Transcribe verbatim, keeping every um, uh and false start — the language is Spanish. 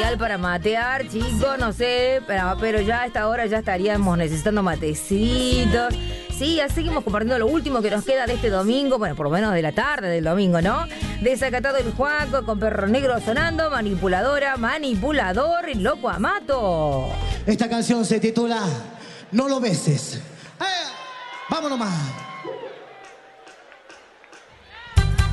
ideal para matear, chicos, no sé, pero, pero ya a esta hora ya estaríamos necesitando matecitos. Sí, ya seguimos compartiendo lo último que nos queda de este domingo, bueno, por lo menos de la tarde del domingo, ¿no? Desacatado el Juaco, con Perro Negro sonando, manipuladora, manipulador, loco Amato. Esta canción se titula No lo beses. ¡Eh! ¡Vámonos más!